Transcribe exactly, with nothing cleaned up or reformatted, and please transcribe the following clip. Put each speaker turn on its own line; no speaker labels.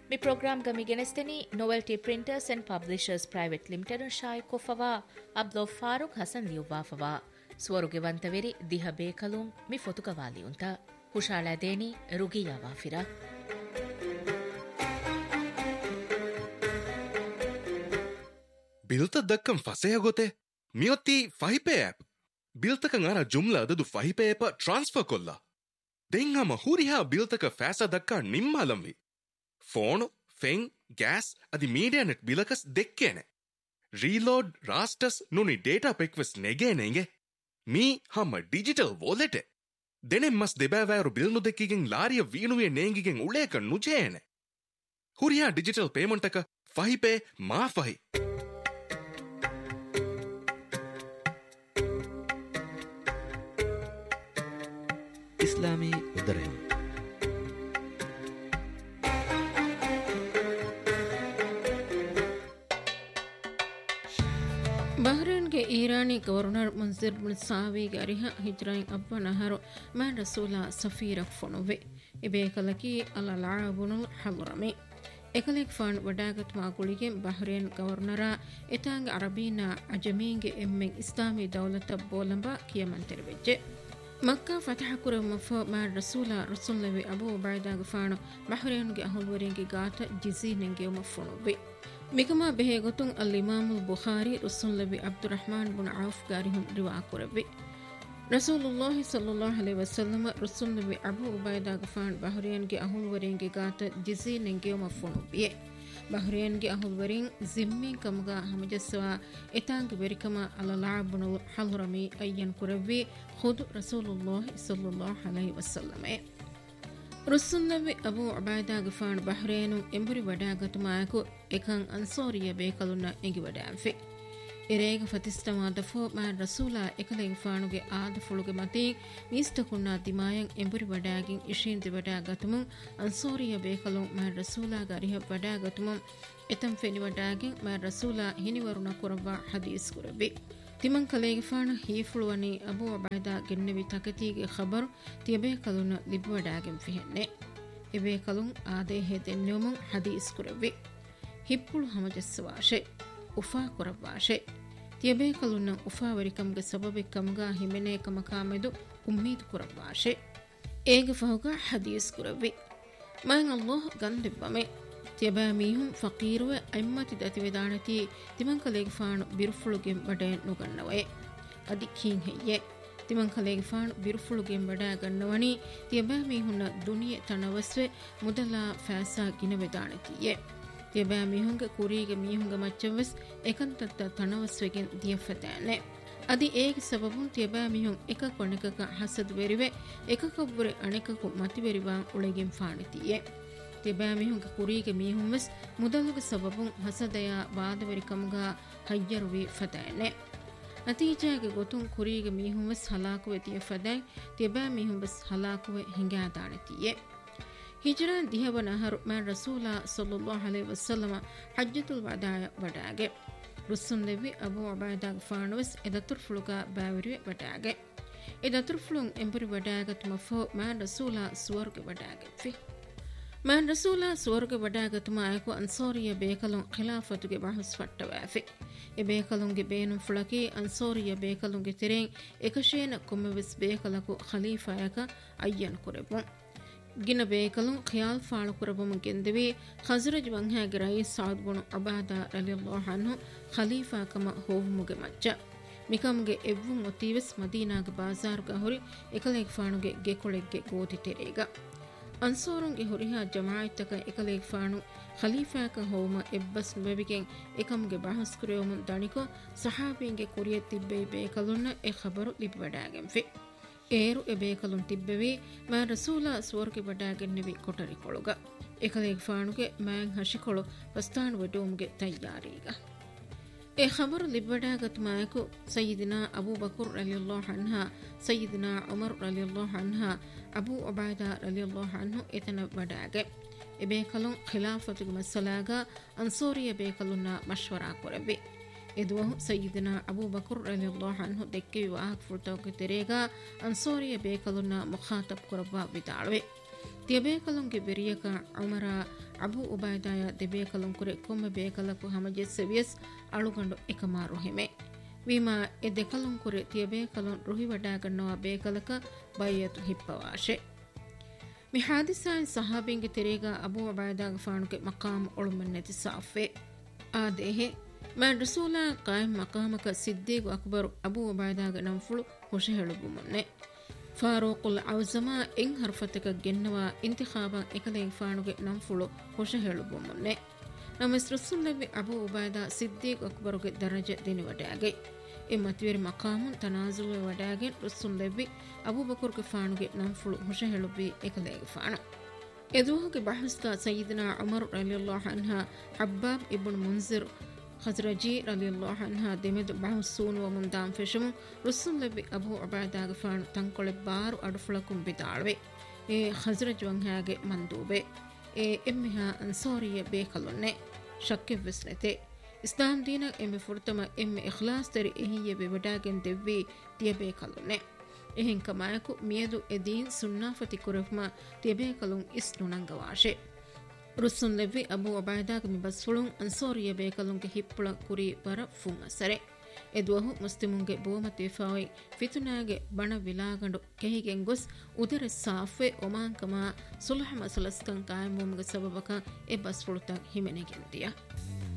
Mi program gami genesteni Novelty Printers and Publishers Private Limited Shai Kofawa Abdul Farooq Hasan Liuwafawa Swaruge Vantaveri Diha Bekalun mi Fotukawali unta Hushala Deni Rugiya Wafira
Bilta dakkam faseha gote miyotti fahipe app biltakan ara jumla adadu fahipe app transfer kolla denhama huriha biltaka fasa dakka nimmalamvi phone feng gas adi media net bilakas dekkene reload rasters nuni data pekwes negenenge mi hamma digital wallet denem mas debavaru bilnu dekkigen lariya veenuwe nengigen uleka nujene huriha digital payment taka fahipe ma fahi
Islami ಉದರಂ
ಬಹ್ರೇನ್ಗೆ Irani governor ಮಂಜಿರ್ bin ಸಾವಿಗೆ ಅರಿಹ ಹಿಜ್ರಾಯಿನ್ ಅಬ್ಬನಹರು man ರಸೂಲಾ ಸಫೀರಕ್ ಫೊನುವೆ ಇಬೇಕಲಕಿ ಅಲ ಲಾಬುನುಲ್ ಹಲುರಮಿ ಎಕಲೆಕ್ phone ವಡಾಗತ್ ಮಾಗುಳಿಗೆ Bahrain ಗವರ್ನರ ಎತಾಂಗ ಅರಬೀನಾ ಅಜಮೀಂಗೆ ಎಮ್ಮೆನ್ ಇಸ್ಲಾಮಿ ದೌಲತ ಬೋಲಂಬ ಕಿಯಮಂತೆರವೆಜ್ಜೆ ಮಕ್ಕಾ ಫತಹ ಕುರಮಫ ಮಾರ್ ರಸೂಲ ರಸೂಲವಿ Abu ಉಬೈದಾ ಗಫಾಣ ಬಹ್ರೇನ್ಗೆ ಅಹುಲ್ವರಿಂಗೆ ಗಾತ ಜಿಜೀನೆಂಗೆ ಮಫುನುವೆ ಮಿಕಮ ಬೆಹೆ ಗೊತುಂ ಅಲ್ ಇಮಾಮುಲ್ Bukhari ರಸೂಲವಿ Abdurrahman bin Auf ಗಾರಿಹುಂ Riva ಕುರವೆ ರಸೂಲುಲ್ಲಾಹಿ ಸಲ್ಲಲ್ಲಾಹು ಅಲೈಹಿ ವಸಲ್ಲಮ ರಸೂಲವಿ Abu ಉಬೈದಾ ಗಫಾಣ ಬಹ್ರೇನ್ಗೆ ಅಹುಲ್ವರಿಂಗೆ ಗಾತ ಜಿಜೀನೆಂಗೆ ಮಫುನುವೆ ಬಹ್ರೇನ್ಗೆ ಅಹುಲ್ವರಿನ್ Jimmy ಕಮಗ ಹಮಜಸ್ವಾ ಎತಾಂಗ ಬೆರಿಕಮ ಅಲಲಾಬುನು ಹಲ್ರಮಿ ಅಯ್ಯನ್ ಕುರವಿ ಖುದ್ ರಸೂಲುಲ್ಲಾಹಿ ಸಲ್ಲಲ್ಲಾಹು ಅಲೈಹಿ ವಸಲ್ಲಮೆ ರುಸುಲ್ಲವಿ Abu ಉಬೈದಾ ಗಫಾನ್ ಬಹ್ರೇನು ಎಂಬುರಿ ವಡಾಗತುಮಾಯಕು ಎಕಂ ಅನ್ಸೋರಿಯ ಬೇಕಲುನ್ನ ಎಂಗಿ ವಡಾಂಫೆ ಎರೇಗ ಫತಿಸ್ತಮಾ ದಫೋ ಮಾನ್ ರಸೂಲಾ ಎಕಲೆಗ ಫಾನುಗೆ ಆದ ಫುಳುಗೆ ಮತಿ ಮೀಸ್ತಕುನ್ನ ದಿಮಾಯಂ ಎಂಬುರಿ ವಡಾಗಿನ್ ಇಶೀನ್ the ವಡಾಗತುಮುಂ ಅನ್ಸೋರಿಯ ಬೇಕಲುಂ Maan ರಸೂಲಾ ಗರಿಹ ವಡಾಗತುಮುಂ ಎತಂ Feni ವಡಾಗಿನ್ Maan ರಸೂಲಾ ಹಿನಿವರುನ ಕುರವಾ Hadith ಕುರಬಿ ತಿಮಂ ಕಲೆಗ ಫಾನ ಹೀಫುಳುವನಿ Abu ಉಬೈದಾ ಗೆನ್ನೆವಿ ತಕತಿಗೆ ಖಬರ್ ತಿಯಬೇ ಕಲುನ ಲಿಬ್ ವಡಾಗಿನ್ ಫಿಹೆನ್ನೆ ಎಬೇ ಕಲುಂ ಆದೆ ಹೆದೆನ್ನೆಮುಂ ಹದೀಸ್ ಕುರಬಿ ಹಿಪ್ಪುಳು ಹಮಜಸ್ವಾಶೆ Ufa ಕುರವಾಶೆ ತಿಯಬೇ ಕಲುನ್ನ Ufa ವರಿಕಮ್ಗೆ ಸಬಬೆ ಕಮ್ಗಾ ಹಿಮೆನೆ ಕಮಕಾಮೆದು ಉಮ್ಮೀದ್ ಕುರವಾಶೆ ಏಗ ಫಹುಗ ಹದೀಸ್ ಕುರವಿ main ಅಲ್ಲಾಹ್ ಗಂದಿಬ್ಬಮೆ ತಿಯಬಾ ಮೀಹುಂ ಫಕೀರುವೆ ಐಮ್ಮತಿ ದತಿವೆದಾಣತಿ ತಿಮಂಕಲೆಗೆ ಫಾಣು ಬಿರುಫುಳುಗೆ ಬಡೆ ನುಗನ್ನವೆ ಅದಿ ಖೀಂ ಹೆಯ್ಯೆ ತಿಮಂಕಲೆಗೆ ಫಾಣು ಬಿರುಫುಳುಗೆ ಬಡೆ ಗನ್ನವನಿ ತಿಯಬಾ ಮೀಹುನ್ನ ದುನಿಯೆ ತಣವಸ್ವೆ ಮುದಲ ಫ್ಯಾಸಾ ಗಿನವೆದಾಣತಿಯೆ ತಿಯಬಾ ಮೀಹುಂಗೆ ಕುರಿಗೆ ಮೀಹುಂಗೆ ಮಚ್ಚವಸ್ ಏಕಂತತ್ತ ತಣವಸ್ವೆಗೆನ್ ದಿಯಫತಾನೆ ಅದಿ ಏಗೆ ಸಬಬುನ್ ತಿಯಬಾ ಮೀಹುಂ ಏಕ ಕೊಣೆಕಕ ಹಸದ್ ವೆರಿವೆ ಏಕಕಬ್ಬುರೆ ಅಣೆಕಕು ಮತಿವೆರಿವಾಂ ಉಳೆಗೆನ್ ಫಾಣಿತಿಯೆ ತಿಯಬಾ ಮೀಹುಂಗೆ ಕುರಿಗೆ ಮೀಹುಂವಸ್ ಮುದಲುಗೆ ಸಬಬುನ್ ಹಸದಯ ಬಾದವೆರಿ ಕಮ್ಗಾ ಹಯ್ಯರುವಿ ಫತಾನೆ ನತೀಜಾಗೆ ಗೊತುಂ ಕುರಿಗೆ ಮೀಹುಂವಸ್ ಹಲಾಕುವೆ ತಿಯಫದೈ ತಿಯಬಾ ಮೀಹುಂವಸ್ ಹಲಾಕುವೆ ಹಿಂಗಾದಾಣತಿಯೆ ಹಿಜ್ರಾನ್ ದಿಹವನ ಹರು man ರಸೂಲಾ ಸಲ್ಲಲ್ಲಾಹು ಅಲೈಹಿ ವಸಲ್ಲಮ ಹಜ್ಜತುಲ್ ವದಾಯ ವಡಾಗೆ ರುಸ್ಸುನ್ ದೆವಿ Abu ಉಬೈದಾ ಫಾಣುವಸ್ ಎದತುರ್ ಫುಳುಗ ಬಾವಿರಿ ವಡಾಗೆ ಎದತುರ್ ಫುಳುಂ ಎಂಬುರಿ ವಡಾಗತ್ ಮಫೋ man ರಸೂಲಾ ಸುವರ್ಗೆ ವಡಾಗೆ phi man ರಸೂಲಾ ಸುವರ್ಗೆ ವಡಾಗತ್ ಮಾಯಕು ಅನ್ಸೋರಿಯ ಬೇಕಲುಂ ಖಿಲಾಫತುಗೆ ಬಹಸ್ ಫಟ್ಟವಾಫಿ A ಬೇಕಲುಂಗೆ ಬೇನುಂ ಫುಳಕಿ ಅನ್ಸೋರಿಯ ಬೇಕಲುಂಗೆ ತಿರೆಂ ಎಕಶೇನ ಕೊಮ್ಮೆವಿಸ್ ಬೇಕಲಕು ಖಲೀಫಾಯಕ ಅಯ್ಯನ್ ಕುರೆಬುಂ ಗಿನ ಬೇಕಲು ಖಿಯಾಲ್ ಫಾಳು ಕುರಬಮ ಗೆಂದೆವಿ ಖಜರಜ್ ವಂಹಾಗೆ Rayees Saud ಬುನು ಅಬಾದಾ ರಲಿಯಲ್ಲಾಹು ಅನ್ಹು Khalifa ಕಮ ಹೋವುಮುಗೆ ಮಜ್ಜ ಮಿಕಮ್ಗೆ ಎವ್ವು ಮೊತೀವೆಸ್ ಮದೀನಾಗೆ ಬಾಜಾರುಗ ಹುರಿ ಎಕಲೇಗ್ ಫಾಣುಗೆ ಗೆಕೊಳೆಗ್ಗೆ ಗೋದಿ ತೆರೇಗ ಅನ್ಸೋರುಂಗೆ ಹುರಿಹಾ ಜಮಾಯಿತಕ ಎಕಲೇಗ್ ಫಾಣು ಖಲೀಫಾಕ ಹೋಮ ಎಬ್ಬಸ್ ನುವೆವಿಗೆನ್ ಎಕಮ್ಗೆ ಬಹಸ್ ಕುರೆಯೊಮು ದಣಿಕೊ ಸಹಾಬೀಂಗೆ ಕುರಿಯ ತಿಬ್ಬೆ ಬೇಕಲುನ್ನ ಎ ಖಬರು ಲಿಬ್ವಡಾಗೆನ್ ಫಿ ಏರು A ಬೇಕಲುನ್ ತಿಬ್ಬೆವಿ man ರಸೂಲಾ ಸುವರ್ಗೆ ಬಡಾಗೆನ್ನೆವಿ ಕೊಟರಿಕೊಳುಗ ಎಕಲೇಗ್ ಫಾಣುಗೆ man ಹಶಿಕೊಳು ವಸ್ತಾಣು ವೆಡೂಮ್ಗೆ ತಯ್ಯಾರೀಗ A ಖಬರು ಲಿಬ್ಬಡಾಗತ್ ಮಾಯಕು ಸಯ್ಯಿದಿನಾ Abu Bakr ರಲಿಯಲ್ಲಾಹು ಅನ್ಹಾ ಸಯ್ಯಿದಿನಾ Umar ರಲಿಯಲ್ಲಾಹು ಅನ್ಹಾ Abu ಉಬೈದಾ ರಲಿಯಲ್ಲಾಹು ಅನ್ಹು ಎತನ ಬಡಾಗೆ A ಬೇಕಲುನ್ ಖಿಲಾಫತುಗೆ ಮಸ್ಸಲಾಗ ಅನ್ಸೋರಿಯ ಬೇಕಲುನ್ನ ಮಶ್ವರಾ Koravi ಎದುವಹು ಸಯ್ಯಿದಿನಾ Abu Bakr ರಲಿಯಲ್ಲಾಹು ಅನ್ಹು ದೆಕ್ಕೆ ವಿವಾಹಕ ಫುರ್ತವಕ್ಕೆ ತೆರೆಗ ಅನ್ಸೋರಿಯ ಬೇಕಲುನ್ನ ಮುಖಾತಬ್ ಕೊರಬ ವಿದಾಳುವೆ ತಿಯಬೇಕಲುಂಗೆ ಬೆರಿಯಕ ಉಮರ Abu ಉಬೈದಾಯ ದೆಬೇಕಲುಂ ಕುರೆ ಕೊಮ್ಮೆ ಬೇಕಲಕು ಹಮಜೆ ಸೆವಿಯಸ್ ಅಳುಗಂಡು ಎಕಮಾರು ಹೆಮೆ ವಿಮಾ ಎ ದೆಕಲುಂ ಕುರೆ ತಿಯಬೇಕಲುಂ ರುಹಿ ವಡಾಗನ್ನವ ಬೇಕಲಕ ಬೈಯತು ಹಿಪ್ಪವಾಶೆ ಮಿ ಹಾದಿಸಾಯನ್ ಸಹಾಬಿಂಗೆ ತೆರೆಗ ಅಬು ಉಬೈದಾಗ ಫಾಣುಗೆ ಮಕಾಮ್ ಒಳುಮನ್ ನೆತಿ ಸಾಫೆ ಆ ದೇಹೆ ಮಾ ರಸೂಲಾ ಕಾಯಂ ಮಕಾಮಕ ಸಿದ್ದೀಗು ಅಕ್ಬರು ಅಬು ಉಬೈದಾಗ ನಂಫುಳು ಹುಷೆ ಹೇಳುಬು ಮೊನ್ನೆ ಫಾರೂಕುಲ್ ಔಜಮಾ ಎಂಗ್ ಹರ್ಫತಕ ಗೆನ್ನವ ಇಂತಿಖಾಬಾ ಎಕಲೆ ಫಾಣುಗೆ ನಂಫುಳು ಹುಷೆ ಹೇಳುಬು ಮೊನ್ನೆ ನಮಸ್ ರಸೂಲವಿ ಅಬು ಉಬೈದಾ ಸಿದ್ದೀಗ್ ಅಕ್ಬರುಗೆ ದರಜೆ ದಿನಿ ವಡಾಗೆ ಎ ಮತ್ವೇರಿ ಮಕಾಮುನ್ ತನಾಜುವೆ ವಡಾಗೆ ರಸೂಲವಿ ಅಬು ಬಕರ್ಗೆ ಫಾಣುಗೆ ನಂಫುಳು ಹುಷೆ ಹೇಳುಬಿ ಎಕಲೆ ಫಾಣ ಎದುಹಗೆ ಬಹಸ್ತ ಸಯ್ಯಿದನಾ ಉಮರ್ ರಲಿಯಲ್ಲಾಹು ಅನ್ಹಾ ಹಬ್ಬಾಬ್ ಇಬ್ನ್ ಮುನ್ಜಿರ್ ಖಜ್ರಜಿ ರಲಿಯಲ್ಲಾಹು ಅನ್ಹಾ ದೆಮೆದು ಬಹಸೂನ್ ವ ಮುಂದಾಂ ಫೆಶಮು ರಸೂಲವಿ ಅಬು ಉಬೈದಾಗ ಫಾಣು ತಂಕೊಳೆ ಬಾರು ಅಡುಫುಳಕುಂ ಬಿದಾಳ್ವೆ ಎ ಖಜ್ರಜ್ ವಂಹಾಗೆ ಮಂದೂಬೆ ಎ ಎಮ್ಮಿಹಾ ಅನ್ಸಾರಿಯ ಬೇಕಲೊನ್ನೆ ಶಕ್ಕೆ ವಿಸ್ನೆತೆ ಇಸ್ಲಾಂ ದೀನ ಎಮ್ಮೆ ಫುರ್ತಮ ಎಮ್ಮೆ ಇಖ್ಲಾಸ್ ತರಿ ಎಹಿಯ ಬೆವಡಾಗೆನ್ ದೆವ್ವಿ ತಿಯ ಬೇಕಲೊನ್ನೆ ಎಹೆನ್ ಕಮಾಯಕು ಮಿಯದು ಎದೀನ್ ಸುನ್ನಾಫತಿ ಕುರಫ್ಮ ತಿಯ ಬೇಕಲುಂ ಇಸ್ ನುಣಂಗವಾಶೆ ರುಸುನ್ ಲೆವ್ವಿ ಅಬು ಉಬೈದಾಗ ಮಿ ಬಸ್ಫುಳುಂ ಅನ್ಸಾರಿಯ ಬೇಕಲುಂಗೆ ಹಿಪ್ಪುಳ ಕುರಿ ಬರ ಫುಂ ಅಸರೆ ಎದುವಹು ಮುಸ್ಲಿಮುಂಗೆ ಬೋಮತಿ ಫಾಯಿ ಫಿತುನಾಗೆ ಬಣ ವಿಲಾಗಂಡು ಕೆಹಿಗೆನ್ ಗೊಸ್ ಉದರ ಸಾಫೆ ಒಮಾಂಕಮ ಸುಲಹ ಮಸಲಸ್ಕಂ ಕಾಯಮುಮ್ಗೆ ಸಬಬಕ ಎ ಬಸ್ಫುಳುತ ಹಿಮೆನೆಗೆಂದಿಯ